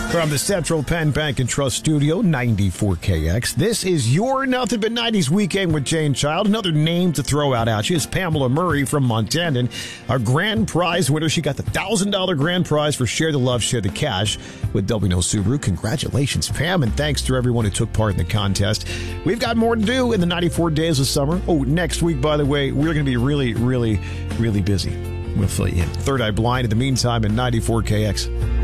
From the Central Penn Bank and Trust Studio, 94KX. This is your Nothing But 90s Weekend with Jane Child. Another name to throw out at you is Pamela Murray from Montana. Our grand prize winner, she got the $1,000 grand prize for Share the Love, Share the Cash with W&O Subaru. Congratulations, Pam, and thanks to everyone who took part in the contest. We've got more to do in the 94 days of summer. Oh, next week, by the way, we're going to be really, really, really busy. We'll fill you in. Third Eye Blind in the meantime in 94KX.